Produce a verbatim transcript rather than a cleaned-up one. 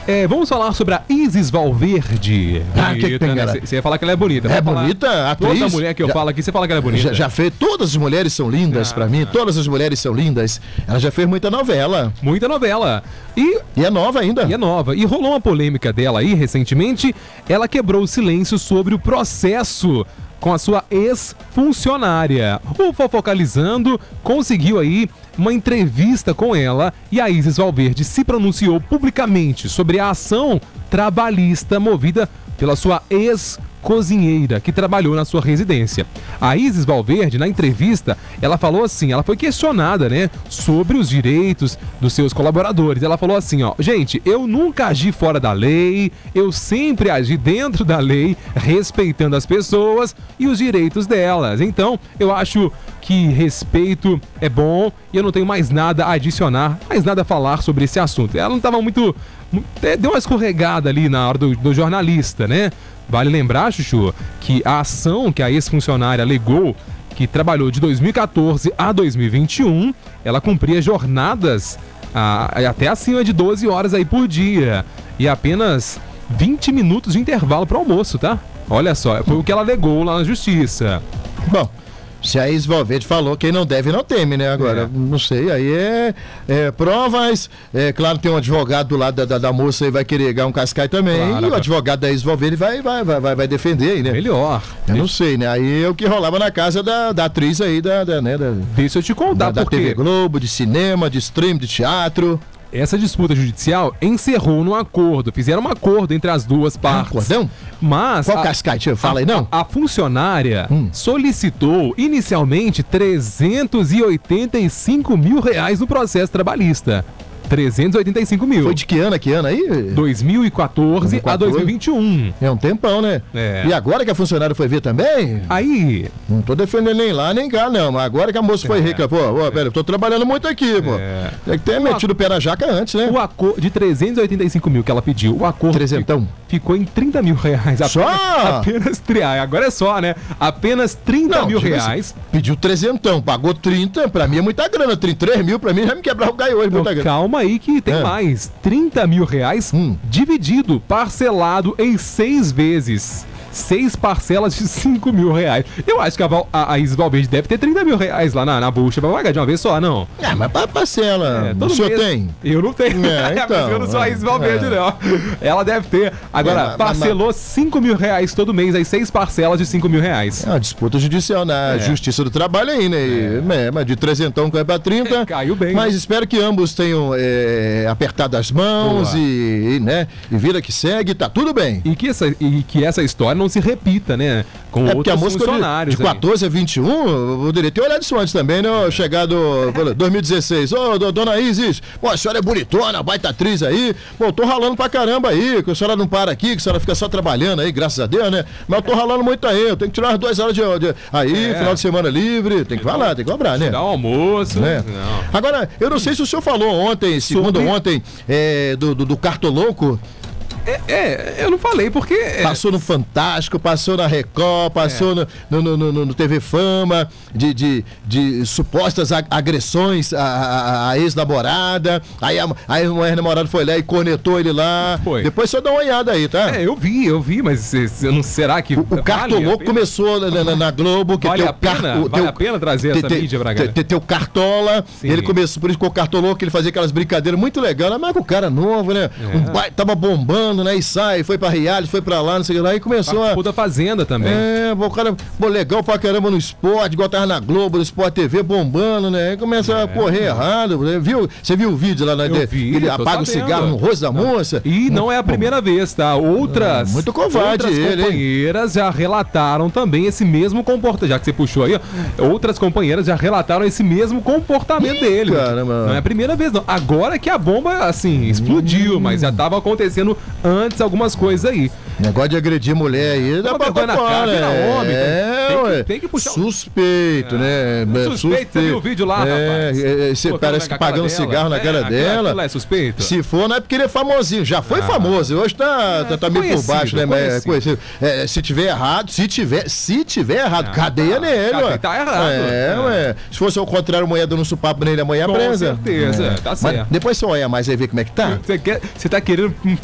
É, vamos falar sobre a Isis Valverde. Ah, que que tem, né? cara? Você ia falar que ela é bonita. É Vamos bonita, falar. atriz. Toda mulher que eu já, falo aqui, você fala que ela é bonita. Já, já fez, todas as mulheres são lindas Ah, pra mim, todas as mulheres são lindas. Ela já fez muita novela. Muita novela. E, e é nova ainda. E é nova. E rolou uma polêmica dela aí recentemente. Ela quebrou o silêncio sobre o processo com a sua ex-funcionária. O Fofocalizando conseguiu aí uma entrevista com ela e a Isis Valverde se pronunciou publicamente sobre a ação trabalhista movida pela sua ex-cozinheira que trabalhou na sua residência. A Isis Valverde, na entrevista, ela falou assim, ela foi questionada, né, sobre os direitos dos seus colaboradores. Ela falou assim, ó, gente, eu nunca agi fora da lei, eu sempre agi dentro da lei, respeitando as pessoas e os direitos delas. Então, eu acho que respeito é bom e eu não tenho mais nada a adicionar, mais nada a falar sobre esse assunto. Ela não estava muito... Deu uma escorregada ali na hora do, do jornalista, né? Vale lembrar, Chuchu, que a ação que a ex-funcionária alegou, que trabalhou de dois mil e quatorze a dois mil e vinte e um, ela cumpria jornadas a, até acima de doze horas aí por dia e apenas vinte minutos de intervalo para almoço, tá? Olha só, foi o que ela alegou lá na justiça. Bom, se a Isis Valverde falou, quem não deve não teme, né? Agora, é. não sei, aí é, é provas, é claro, tem um advogado do lado da, da, da moça e vai querer ganhar um cascai também, claro, e o advogado da Isis Valverde vai, vai, vai, vai, vai defender aí, né? Melhor. Eu Deixa... não sei, né? Aí é o que rolava na casa da, da atriz aí, da, da, né? Da, Deixa eu te contar, da, porque... da T V Globo, de cinema, de stream, de teatro. Essa disputa judicial encerrou num acordo. Fizeram um acordo entre as duas partes. Ah, acordão? Mas... Qual cascate? Fala aí, não? A, a funcionária hum. solicitou inicialmente trezentos e oitenta e cinco mil reais no processo trabalhista. trezentos e oitenta e cinco mil. Foi de que ano a que ano aí? dois mil e quatorze a dois mil e vinte e um. É um tempão, né? É. E agora que a funcionária foi ver também? Aí... Não tô defendendo nem lá, nem cá, não. Mas agora que a moça foi é. rica, pô, pô, velho, eu tô trabalhando muito aqui, pô. É. Tem que ter metido o pé na jaca antes, né? O acordo de trezentos e oitenta e cinco mil que ela pediu, o acordo Trezentão. ficou em trinta mil reais. Apenas, só? Apenas, agora é só, né? Apenas trinta não, mil reais. Assim, pediu trezentão, pagou trinta, pra mim é muita grana. trinta e três mil pra mim já me quebrar o gaio hoje, muita então, grana. Calma aí que tem é. mais. Mais trinta mil reais hum. dividido, parcelado em seis vezes. Seis parcelas de cinco mil reais. Eu acho que a, Val, a, a Isis Valverde deve ter trinta mil reais lá na, na bucha pra pagar de uma vez só, não? Ah, mas pra parcela. É, o senhor mês, tem? Eu não tenho. É, então, eu não sou a Isis Valverde, é. não. Ela deve ter. Agora, é, mas, parcelou mas, cinco mil reais todo mês, aí seis parcelas de cinco mil reais. É uma disputa judicial na é. Justiça do Trabalho aí, né? É. É, mas de trezentão caiu pra trinta. É, caiu bem. Mas né? espero que ambos tenham é, apertado as mãos e, e, né? E vida que segue, tá tudo bem. E que essa, e que essa história não se repita, né? Com é porque a moça funcionários de, de quatorze a vinte e um, eu poderia ter olhado isso antes também, né? É. Chegado dois mil e dezesseis. Ô, oh, dona Isis, pô, a senhora é bonitona, baita atriz aí. Pô, eu tô ralando pra caramba aí, que a senhora não para aqui, que a senhora fica só trabalhando aí, graças a Deus, né? Mas eu tô ralando muito aí, eu tenho que tirar umas duas horas de. de aí, é. final de semana livre, tem que falar, tem que cobrar, né? Tirar o almoço. Né? Não. Agora, eu não sei se o senhor falou ontem, segundo Sobre... ontem, é, do, do, do Cartolouco. É, é, eu não falei porque... Passou no Fantástico, passou na Record, passou é. no, no, no, no, no T V Fama, de, de, de supostas agressões à, à, à ex-namorada. Aí a, a ex-namorada foi lá e cornetou ele lá. Foi. Depois só dá uma olhada aí, tá? É, eu vi, eu vi, mas eu não, será que... O, o Cartolouco vale começou na, na, na Globo. Que vale tem a pena? Car, o, vale teu, a pena trazer te, essa mídia pra cá? Tem teu Cartola, Sim. ele começou, por isso que o Cartolouco, ele fazia aquelas brincadeiras muito legais, mas com o cara novo, né? É. Um pai, tava bombando, né? E sai, foi pra reality, foi pra lá, não sei o que lá, e começou a... da Fazenda também. É, o cara, pô, legal pra caramba no esporte, igual tava na Globo, no Sport T V, bombando, né? Aí começa é. a correr errado, né? Viu? Você viu o vídeo lá, né? Eu vi, ele apaga o cigarro no rosto da não. moça. E não é a primeira Bom, vez, tá? Outras, é, muito covarde outras ele, companheiras hein? já relataram também esse mesmo comportamento, já que você puxou aí, ó, outras companheiras já relataram esse mesmo comportamento Ih, dele. Caramba. Não é a primeira vez, não. Agora que a bomba, assim, explodiu, hum. mas já tava acontecendo antes algumas coisas aí. Negócio de agredir mulher aí, dá pra na cara, né? homem, é, tem, tem, que, tem que puxar suspeito, um... né? É. Suspeito, suspeito, você viu o vídeo lá, é, rapaz? É, você Pô, parece que pagando cigarro na cara é, dela. Aquilo é suspeito? Se for, não é porque ele é famosinho, já foi ah. famoso, hoje tá, é, tá, tá meio por baixo, né? Mas conhecido. É, se tiver errado, se tiver, se tiver errado, ah, cadeia tá. nele, tá, ué. Tá errado. É, é, ué. Se fosse ao contrário, a mulher dando um supapo nele, a mulher Com presa. Com certeza, é. tá certo. Mas depois você olha mais aí ver como é que tá. Você, quer, você tá querendo